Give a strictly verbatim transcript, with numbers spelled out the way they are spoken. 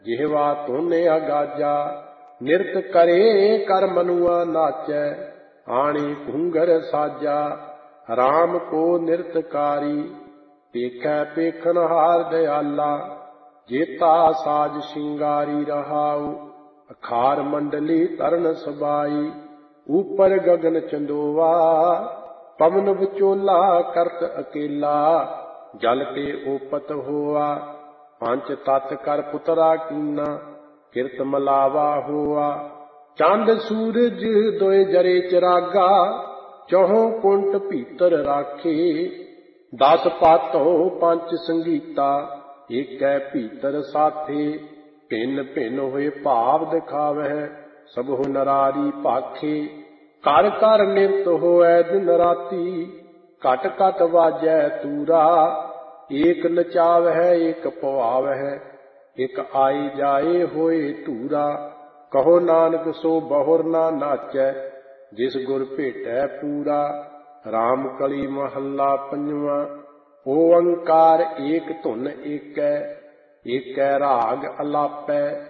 ਜਿਹਵਾ ਧੋਨੇ ਅਗਾਜਾ। ਨਿਰਤ ਕਰੇ ਕਰ ਮਨੁਆ ਨਾਚੈ, ਆਣੀ ਘੁੰਗਰ ਸਾਜਾ। ਰਾਮ ਕੋ ਨਿਰਤਕਾਰੀ, ਪੇਖੈ ਪੇਖਨਹਾਰ ਦਇਆਲਾ। ਜੇਤਾ ਸਾਜ ਸ਼ਿੰਗਾਰੀ ਰਹਾਉ, ਅਖਾਰ ਮੰਡਲੀ ਤਰਨ ਸਬਾਈ। ਊਪਰ ਗਗਨ ਚੰਦੋਵਾ, ਪਵਨ ਵਿਚੋਲਾ ਕਰਤ ਅਕੇਲਾ। ਜਲ ਤੇ ਓਪਤ ਹੋਆ, ਪੰਚ ਤਤ ਕਰ ਪੁਤਰਾ ਕੀਨਾ। ਕਿਰਤ ਮਲਾਵਾ ਹੋਆ, ਚੰਦ ਸੂਰਜ ਦੋਇ ਜਰੇ ਚਰਾਗਾ। ਚੌਹਾਂ ਕੁੰਟ ਭੀਤਰ ਰਾਖੇ, ਦਸ ਪਾਤੋ ਪੰਚ ਸੰਗੀਤਾ। ਏਕੈ ਭੀਤਰ ਸਾਥੇ, ਭਿੰਨ ਭਿੰਨ ਹੋਏ ਭਾਵ ਦਿਖਾਵਹਿ। ਸਭੋ ਨਰਾਰੀ ਭਾਖੇ, ਘਰ ਘਰ ਨਿਰਤ ਹੋਐ ਦਿਨ ਰਾਤੀ। ਘਟ ਘਟ ਵਾਜੈ ਤੂਰਾ, ਏਕ ਨਚਾਵਹਿ ਏਕ ਪਵਾਵਹਿ। ਇਕ ਆਈ ਜਾਏ ਹੋਏ ਧੂਰਾ। ਕਹੋ ਨਾਨਕ ਸੋ ਬਹੁਰ ਨਾ ਨਾਚੈ, ਜਿਸ ਗੁਰ ਭੇਟੈ ਪੂਰਾ। ਰਾਮ ਕਲੀ ਮਹੱਲਾ ਪੰਜਵਾਂ। ਓੰਕਾਰ ਏਕ ਧੁਨ ਏਕੈ, ਏਕੈ ਰਾਗ ਅਲਾਪੈ।